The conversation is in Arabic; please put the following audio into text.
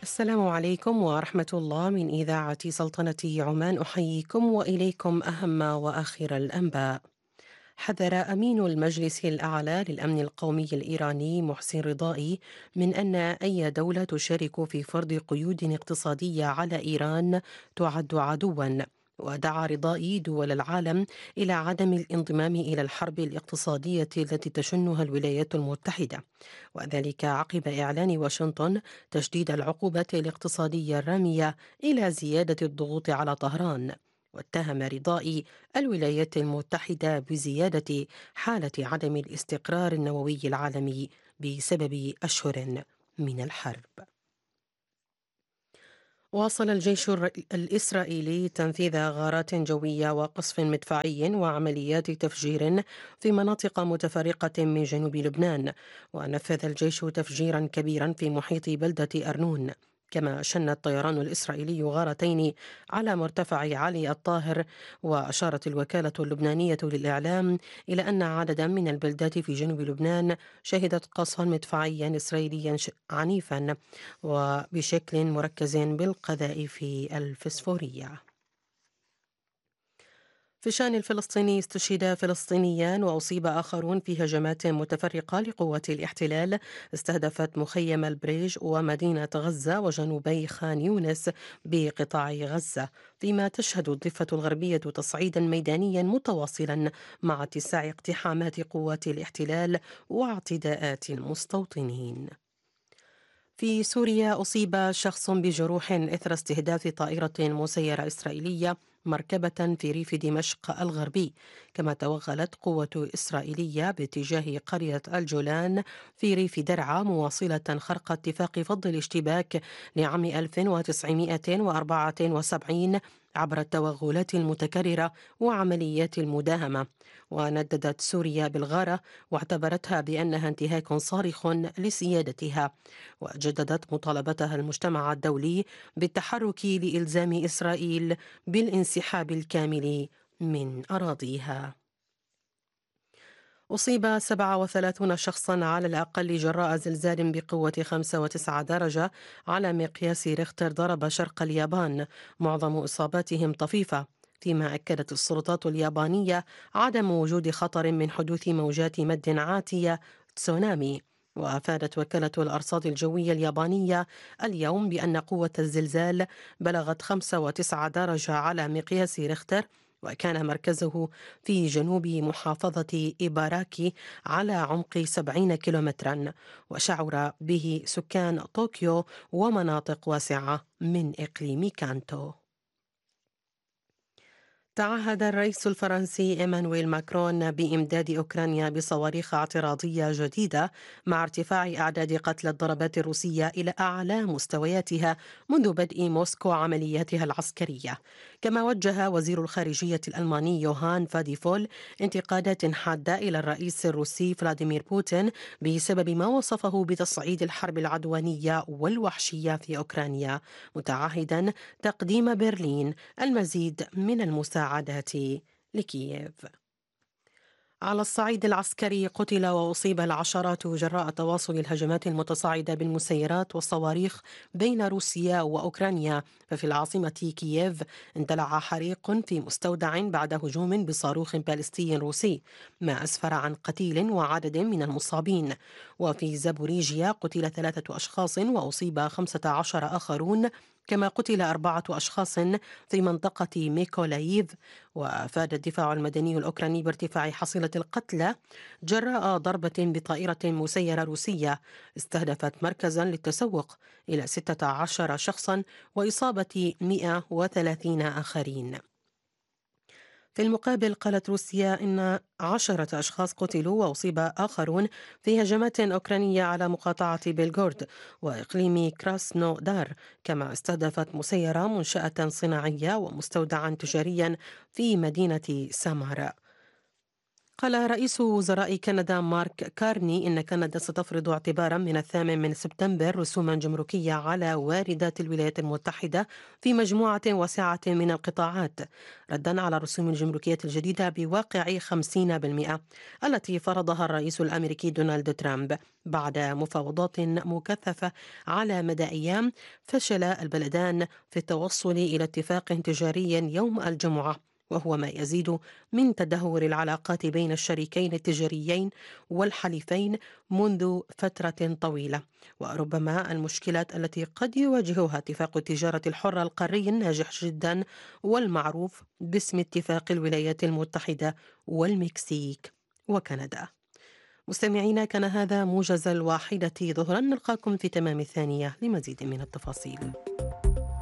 السلام عليكم ورحمة الله من إذاعة سلطنة عمان، أحييكم وإليكم أهم وآخر الأنباء. حذر أمين المجلس الأعلى للأمن القومي الإيراني محسن رضائي من أن أي دولة تشارك في فرض قيود اقتصادية على إيران تعد عدوا. ودعا رضائي دول العالم إلى عدم الانضمام إلى الحرب الاقتصادية التي تشنها الولايات المتحدة، وذلك عقب إعلان واشنطن تشديد العقوبات الاقتصادية الرامية إلى زيادة الضغوط على طهران. واتهم رضائي الولايات المتحدة بزيادة حالة عدم الاستقرار النووي العالمي بسبب أشهر من الحرب. واصل الجيش الإسرائيلي تنفيذ غارات جوية وقصف مدفعي وعمليات تفجير في مناطق متفرقة من جنوب لبنان، ونفذ الجيش تفجيرا كبيرا في محيط بلدة أرنون. كما شن الطيران الإسرائيلي غارتين على مرتفع علي الطاهر. وأشارت الوكالة اللبنانية للإعلام إلى أن عددا من البلدات في جنوب لبنان شهدت قصفا مدفعيا إسرائيليا عنيفا وبشكل مركز بالقذائف الفسفورية. في الشأن الفلسطيني، استشهد فلسطينيان وأصيب آخرون في هجمات متفرقة لقوات الاحتلال استهدفت مخيم البريج ومدينة غزة وجنوبي خان يونس بقطاع غزة، فيما تشهد الضفة الغربية تصعيدا ميدانيا متواصلا مع اتساع اقتحامات قوات الاحتلال واعتداءات المستوطنين. في سوريا أصيب شخص بجروح إثر استهداف طائرة مسيرة إسرائيلية مركبة في ريف دمشق الغربي. كما توغلت قوة إسرائيلية باتجاه قرية الجولان في ريف درعا مواصلة خرق اتفاق فض الاشتباك لعام 1974 عبر التوغلات المتكررة وعمليات المداهمة. ونددت سوريا بالغارة واعتبرتها بأنها انتهاك صارخ لسيادتها، وجددت مطالبتها المجتمع الدولي بالتحرك لإلزام إسرائيل بالانسحاب الكامل من أراضيها. أصيب 37 شخصا على الأقل جراء زلزال بقوة 5.9 درجة على مقياس ريختر ضرب شرق اليابان، معظم إصاباتهم طفيفة. فيما أكدت السلطات اليابانية عدم وجود خطر من حدوث موجات مد عاتية تسونامي. وأفادت وكالة الأرصاد الجوية اليابانية اليوم بأن قوة الزلزال بلغت 5.9 درجة على مقياس ريختر، وكان مركزه في جنوب محافظة إيباراكي على عمق 70 كيلومترا، وشعر به سكان طوكيو ومناطق واسعة من إقليم كانتو. تعهد الرئيس الفرنسي إيمانويل ماكرون بإمداد أوكرانيا بصواريخ اعتراضية جديدة مع ارتفاع أعداد قتلى الضربات الروسية إلى أعلى مستوياتها منذ بدء موسكو عملياتها العسكرية. كما وجه وزير الخارجية الألماني يوهان فاديفول انتقادات حادة إلى الرئيس الروسي فلاديمير بوتين بسبب ما وصفه بتصعيد الحرب العدوانية والوحشية في أوكرانيا، متعهدا تقديم برلين المزيد من المساعدات لكييف. على الصعيد العسكري، قتل وأصيب العشرات جراء تواصل الهجمات المتصاعدة بالمسيرات والصواريخ بين روسيا وأوكرانيا. ففي العاصمة كييف اندلع حريق في مستودع بعد هجوم بصاروخ باليستي روسي، ما أسفر عن قتيل وعدد من المصابين. وفي زابوريجيا قتل 3 أشخاص وأصيب 15 آخرون، كما قتل 4 أشخاص في منطقة ميكولاييف. وأفاد الدفاع المدني الأوكراني بارتفاع حصيلة القتلى جراء ضربة بطائرة مسيرة روسية استهدفت مركزا للتسوق إلى 16 شخصا وإصابة 130 آخرين. في المقابل، قالت روسيا إن 10 أشخاص قتلوا وأصيب آخرون في هجمات أوكرانية على مقاطعة بيلغورد وإقليم كراسنودار. كما استهدفت مسيرة منشأة صناعية ومستودعا تجاريا في مدينة سامارا. قال رئيس وزراء كندا مارك كارني إن كندا ستفرض اعتبارا من 8 سبتمبر رسوما جمركية على واردات الولايات المتحدة في مجموعة واسعة من القطاعات، ردا على الرسوم الجمركية الجديدة بواقع 50% التي فرضها الرئيس الأمريكي دونالد ترامب بعد مفاوضات مكثفة على مدى أيام. فشل البلدان في التوصل إلى اتفاق تجاري يوم الجمعة، وهو ما يزيد من تدهور العلاقات بين الشريكين التجاريين والحليفين منذ فترة طويلة. وربما المشكلات التي قد يواجهها اتفاق التجارة الحرة القاري الناجح جدا والمعروف باسم اتفاق الولايات المتحدة والمكسيك وكندا. مستمعينا، كان هذا موجز الواحدة ظهرا، نلقاكم في تمام الثانية لمزيد من التفاصيل.